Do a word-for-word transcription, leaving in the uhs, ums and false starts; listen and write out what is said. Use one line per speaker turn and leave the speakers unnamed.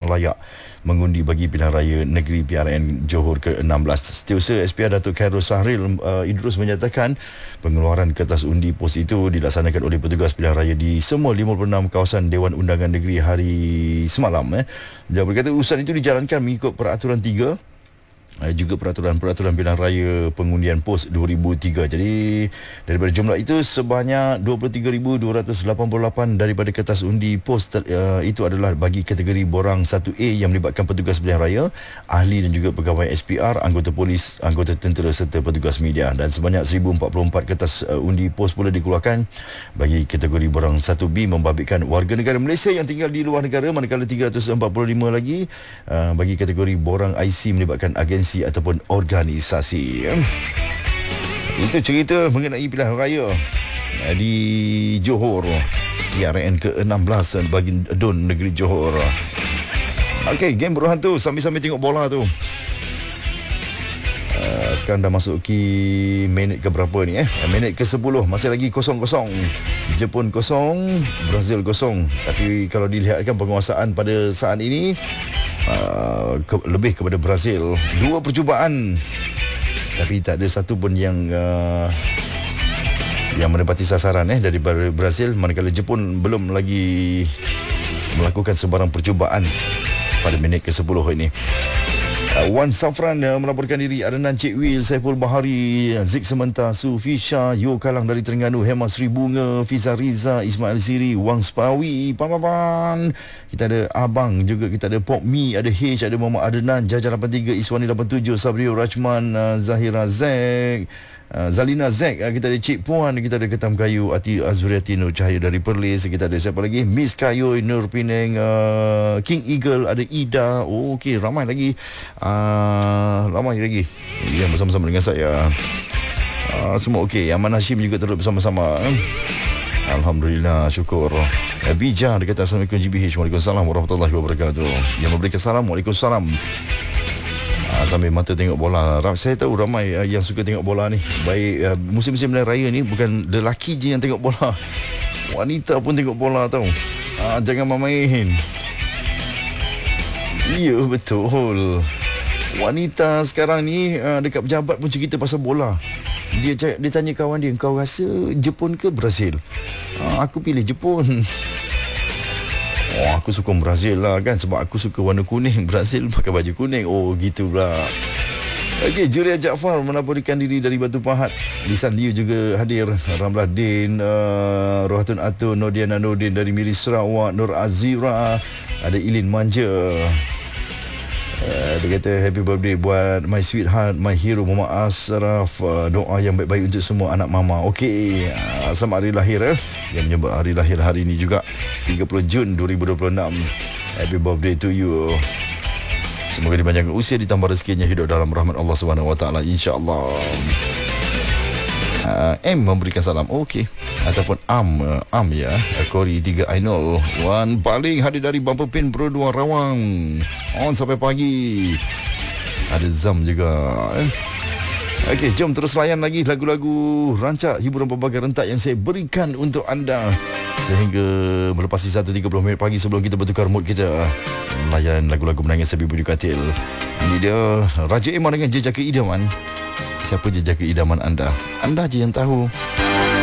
layak mengundi bagi pilihan raya negeri P R N Johor ke enam belas. Setiausaha S P R Datuk Khairul Sahril uh, Idrus menyatakan pengeluaran kertas undi pos itu dilaksanakan oleh petugas pilihan raya di semua lima puluh enam kawasan Dewan Undangan Negeri hari semalam. Eh. Dia berkata urusan itu dijalankan mengikut peraturan tiga, juga peraturan-peraturan pilihan raya pengundian pos dua ribu tiga. Jadi daripada jumlah itu sebanyak dua puluh tiga ribu dua ratus lapan puluh lapan daripada kertas undi pos uh, itu adalah bagi kategori borang satu A yang melibatkan petugas pilihan raya, ahli dan juga pegawai S P R, anggota polis, anggota tentera serta petugas media. Dan sebanyak seribu empat puluh empat kertas uh, undi pos pula dikeluarkan bagi kategori borang satu B membabitkan warga negara Malaysia yang tinggal di luar negara, manakala tiga ratus empat puluh lima lagi uh, bagi kategori borang I C melibatkan agensi ataupun organisasi. Itu cerita mengenai pilihan raya di Johor P R N ke enam belas bagi Dun negeri Johor. Okey, game beruhan tu sambil-sambil tengok bola tu. Uh, sekarang dah masuk ke minit ke berapa ni eh? Minit ke sepuluh, masih lagi kosong kosong. Jepun kosong, Brazil kosong. Tapi kalau dilihatkan penguasaan pada saat ini Uh, ke, lebih kepada Brazil. Dua percubaan tapi tak ada satu pun yang uh, yang menepati sasaran eh dari Brazil, manakala Jepun belum lagi melakukan sebarang percubaan pada minit ke sepuluh ini. Uh, Wan Safran uh, melaporkan diri, Adnan Cik Wil, Saiful Bahari, Zik Sementa, Sufi Shah, Yo Kalang dari Terengganu, Hema Sri Bunga, Fiza Riza, Ismail Siri, Wang Spawi, Pamapan. Kita ada Abang juga, kita ada Pop Mi, ada H, ada Muhammad Adnan, Jaja lapan tiga, Iswani lapan tujuh, Sabrio Rachman, uh, Zahira Zek, Uh, Zalina Zek, uh, kita ada Cik Puan, kita ada Ketam Kayu, Ati Azuriati Nur Cahaya dari Perlis, kita ada siapa lagi, Miss Kayu, Nur Penang, uh, King Eagle, ada Ida. Oh, okey, ramai lagi, uh, ramai lagi yang bersama-sama dengan saya. Uh, semua okey. Aman Hashim juga turut bersama-sama. Alhamdulillah, syukur. uh, Bija dia kata Assalamualaikum G B H. Waalaikumsalam warahmatullahi wabarakatuh. Yang memberikan salam, Waalaikumsalam. Uh, sambil mata tengok bola. Saya tahu ramai uh, yang suka tengok bola ni. Baik uh, musim-musim pilihan raya ni bukan lelaki je yang tengok bola, wanita pun tengok bola tau. Uh, jangan main-main. Ya, betul. Wanita sekarang ni uh, dekat pejabat pun cerita pasal bola. Dia dia tanya kawan dia, kau rasa Jepun ke Brazil? Uh, aku pilih Jepun. Oh, aku suka Brazil lah kan, sebab aku suka warna kuning. Brazil pakai baju kuning. Oh, gitu pula. Okey, Juria Jaafar melaporkan diri dari Batu Pahat. Lisan Liu juga hadir. Ramlah Din, uh, Rohatun Atun, Nodiana Nordin dari Miri Sarawak, Nur Azira, ada Ilin Manja. Uh, dia kata happy birthday buat my sweetheart, my hero Muhammad Asraf. Uh, doa yang baik-baik untuk semua anak mama. Okey, uh, selamat hari lahir eh. Yang menyebut hari lahir hari ini juga tiga puluh Jun dua ribu dua puluh enam. Happy birthday to you. Semoga dipanjangkan usia, ditambah rezekinya, hidup dalam rahmat Allah Subhanahu Wa Taala, insya-Allah. Uh, M memberikan salam. Okey, ataupun Am uh, Am ya. Kori tiga Ainul Wan paling hadir dari Bumper Pin Pro dua Rawang. On sampai pagi. Ada Zam juga eh. Okey, jom terus layan lagi lagu-lagu rancak hiburan berbagai rentak yang saya berikan untuk anda sehingga melepasi satu tiga puluh minit pagi sebelum kita bertukar mood kita layan lagu-lagu menangis Sabi Budi Katil. Ini dia Raja Iman dengan Jejaka Idaman. Siapa jejaka idaman anda? Anda je yang tahu.